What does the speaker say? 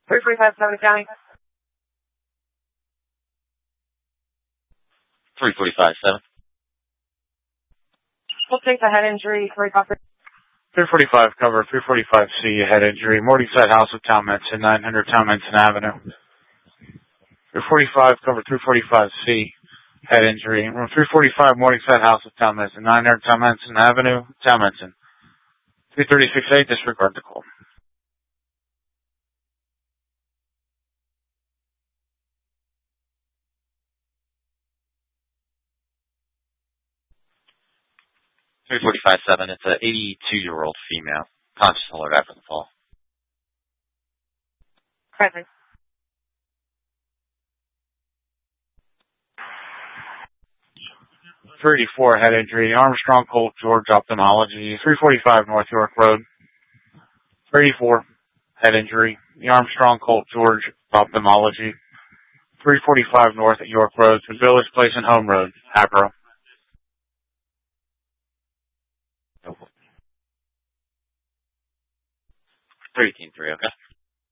345 Southern County. 345-7. We'll take the head injury. 345 cover, 345C, head injury, Morningside House of Talmenson, 900 Talmenson Avenue. 345 cover, 345C, head injury, room 345 Morningside House of Talmenson, 900 Talmenson Avenue, Talmenson. 336A, disregard the call. $345-7. It's an 82-year-old female. Conscious alert after the fall. Present. .384 head injury, Armstrong Colt George Ophthalmology, 345 North York Road. .384 head injury, the Armstrong Colt George Ophthalmology, 345 North at York Road, to Village Place and Home Road, Acro. 318-3, okay?